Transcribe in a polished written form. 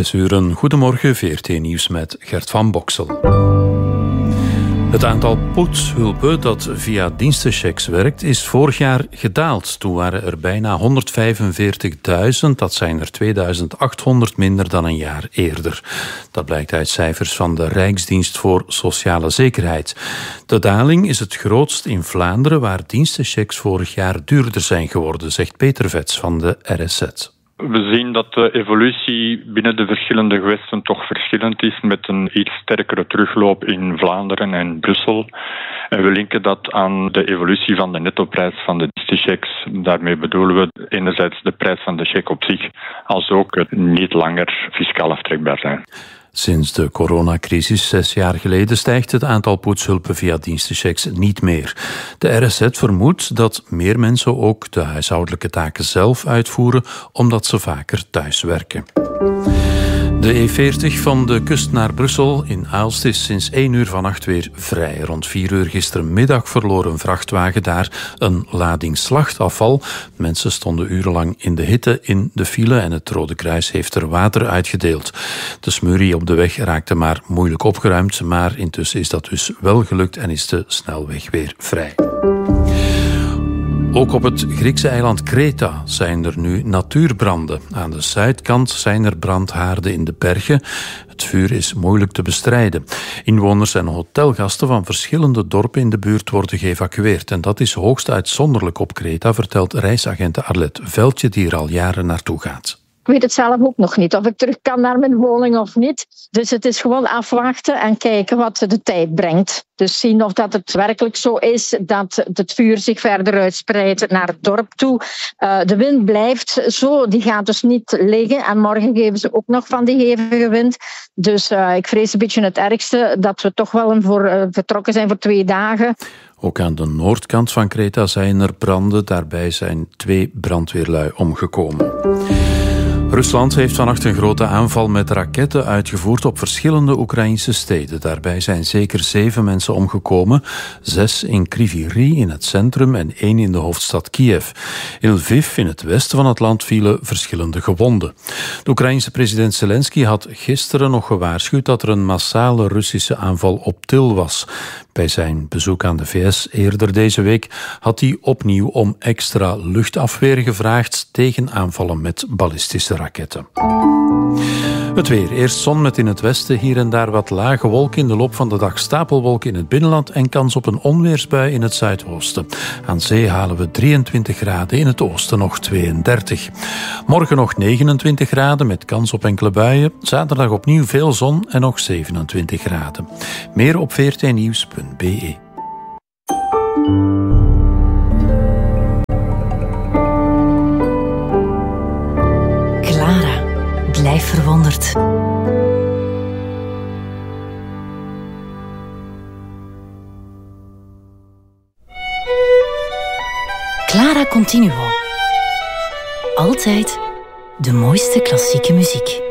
6:00. Goedemorgen, VRT Nieuws met Gert van Boksel. Het aantal poetshulpen dat via dienstenchecks werkt is vorig jaar gedaald. Toen waren er bijna 145.000, dat zijn er 2.800 minder dan een jaar eerder. Dat blijkt uit cijfers van de Rijksdienst voor Sociale Zekerheid. De daling is het grootst in Vlaanderen, waar dienstenchecks vorig jaar duurder zijn geworden, zegt Peter Vets van de RSZ. We zien dat de evolutie binnen de verschillende gewesten toch verschillend is, met een iets sterkere terugloop in Vlaanderen en Brussel. En we linken dat aan de evolutie van de nettoprijs van de dienstenchecks. Daarmee bedoelen we enerzijds de prijs van de cheque op zich, als ook het niet langer fiscaal aftrekbaar zijn. Sinds de coronacrisis 6 jaar geleden stijgt het aantal poetshulpen via dienstenchecks niet meer. De RSZ vermoedt dat meer mensen ook de huishoudelijke taken zelf uitvoeren, omdat ze vaker thuis werken. De E40 van de kust naar Brussel in Aalst is sinds 1:00 vannacht weer vrij. Rond 4:00 gistermiddag verloor een vrachtwagen daar een lading slachtafval. Mensen stonden urenlang in de hitte in de file en het Rode Kruis heeft er water uitgedeeld. De smurrie op de weg raakte maar moeilijk opgeruimd, maar intussen is dat dus wel gelukt en is de snelweg weer vrij. Ook op het Griekse eiland Kreta zijn er nu natuurbranden. Aan de zuidkant zijn er brandhaarden in de bergen. Het vuur is moeilijk te bestrijden. Inwoners en hotelgasten van verschillende dorpen in de buurt worden geëvacueerd. En dat is hoogst uitzonderlijk op Kreta, vertelt reisagente Arlette Veldje, die er al jaren naartoe gaat. Ik weet het zelf ook nog niet, of ik terug kan naar mijn woning of niet. Dus het is gewoon afwachten en kijken wat de tijd brengt. Dus zien of dat het werkelijk zo is dat het vuur zich verder uitspreidt naar het dorp toe. De wind blijft zo, die gaat dus niet liggen. En morgen geven ze ook nog van die hevige wind. Dus ik vrees een beetje het ergste, dat we toch wel vertrokken zijn voor 2 dagen. Ook aan de noordkant van Kreta zijn er branden. Daarbij zijn 2 brandweerlui omgekomen. Rusland heeft vannacht een grote aanval met raketten uitgevoerd op verschillende Oekraïnse steden. Daarbij zijn zeker 7 mensen omgekomen, 6 in Kryvyi Rih in het centrum en 1 in de hoofdstad Kiev. In Lviv in het westen van het land vielen verschillende gewonden. De Oekraïense president Zelensky had gisteren nog gewaarschuwd dat er een massale Russische aanval op Til was. Bij zijn bezoek aan de VS eerder deze week had hij opnieuw om extra luchtafweer gevraagd tegen aanvallen met ballistische raketten. Het weer. Eerst zon met in het westen hier en daar wat lage wolken. In de loop van de dag stapelwolken in het binnenland en kans op een onweersbui in het zuidoosten. Aan zee halen we 23 graden, in het oosten nog 32. Morgen nog 29 graden met kans op enkele buien. Zaterdag opnieuw veel zon en nog 27 graden. Meer op vrtnieuws.be. Blijf verwonderd. Clara Continuo. Altijd de mooiste klassieke muziek.